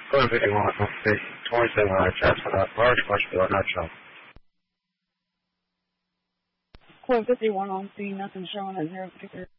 Code 51 on 27 on chest for that large hospital at nutshell. Code 51 on scene, nothing showing at 053.